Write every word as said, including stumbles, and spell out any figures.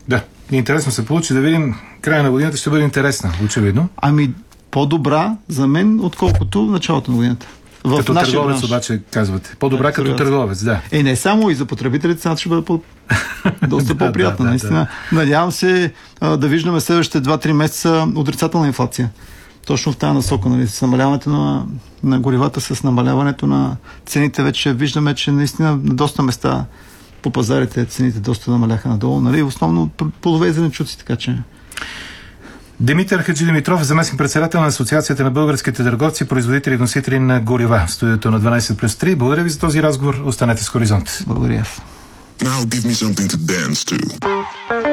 Да, интересно се получи, да видим, края на годината ще бъде интересна, очевидно. Ами, по-добра за мен, отколкото началото на годината. В като търговец бранш. Обаче казвате. По-добра да, като търговец, да. Е, не само и за потребителите, цената ще бъде по... доста да, по-приятна, да, да, наистина. Да. Надявам се а, да виждаме следващите два-три месеца отрицателна инфлация. Точно в тази насока, нали, с намаляването на, на горивата, с намаляването на цените, вече виждаме, че наистина на доста места по пазарите цените доста намаляха надолу, нали, основно плодове и зеленчуци, така че... Димитър Хаджидимитров, заместник-председател на Асоциацията на българските търговци, производители и вносители на горива в студиото на дванайсет плюс три. Благодаря ви за този разговор. Останете с Хоризонт. Благодаря. Now give me something to dance to.